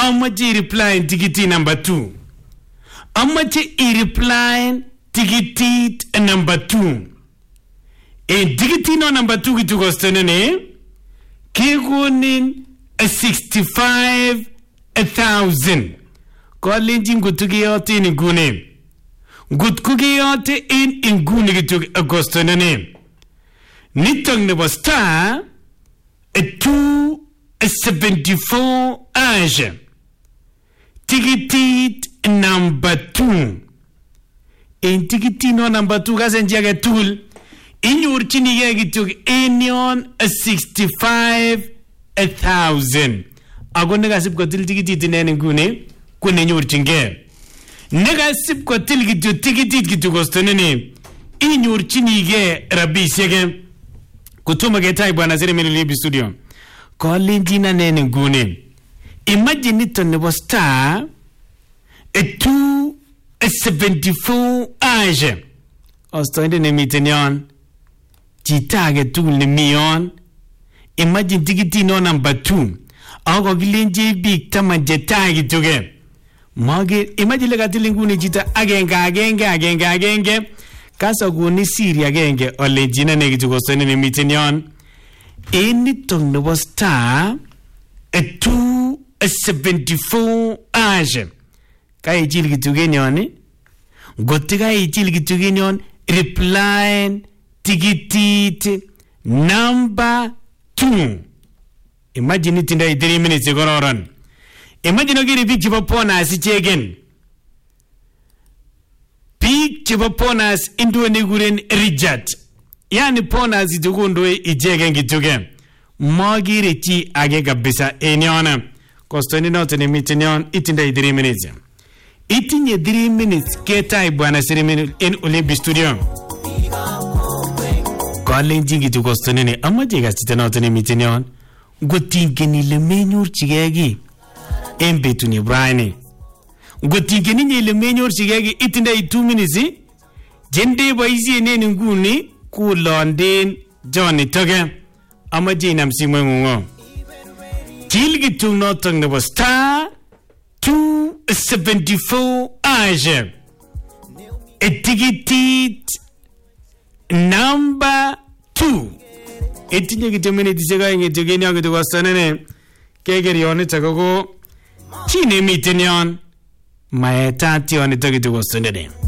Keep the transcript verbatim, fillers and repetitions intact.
amache reply ticket number two. Amache i-reply ticket number two. En ticket no number two kitu kostenene kekonin sixty-five thousand. Kolenjin ngutukiyote in ngune. Ngutkukiyote in ingune kitu kostenene. Nitong nebo star two seventy-four age. Ticket number two. En ticket no number two kasenjage tool. Inyorchinige kityok en yon sixty-five thousand. Ako nekasib kotil tikitit inen nguni ko nenyorchinge. Nekasib kotil kityok tikitit kityok kostonene inyorchinige rabisiek. Kutuma ketai bwana Seremeni Libi studio. Kolenjina nene nguni. Imagine nito nebo star two seventy-four age. Ostoinde nemiten yon. Chita tugul nemi yon. Imagine tikiti no number two. Ako kilenje bik taman jetai kityok. Mage imagine lekatili nguni chita agenge agenge agenge agenge. Kasa kuni siri agenge olenjina ne kityok kostone nemiten yon. Enitong nebo star two seventy-four age. Kaya ichil kityok yon. Gotika ichil kityok yon. Reply tikitit number two. Imagine it in the three minutes ago run. Imagine ogiri big chipoponas ichegen. Big chipoponas into niguren rijat. Yani ponas itugundwe ichegen kituge. Mogiri chi age kabisa enyona. Kostoni note ni mitinyon it in the three minutes. It in the three minutes ketai bwana Seremeni in Olympic studio. Kolenjin kitu kostonene amache kasita noton nemiten yon ngotingen ile menyorchigei en betuni Brian ngotingen ile menyorchigei itindoi two minutes jende boisie nen nguni kulonden Johnny toge amache inam simoy ngungo til kitu noton nebo star two seventy-four age etikitit number two. Etinye kitu minute sega ingetu geni yangu tu kostonene kegeri yoni takoko chine miten yon maetati yoni toki tu kostonene.